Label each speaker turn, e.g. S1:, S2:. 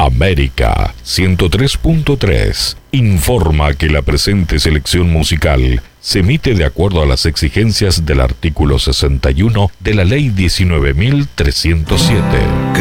S1: América 103.3 informa que la presente selección musical se emite de acuerdo a las exigencias del artículo 61 de la Ley 19.307.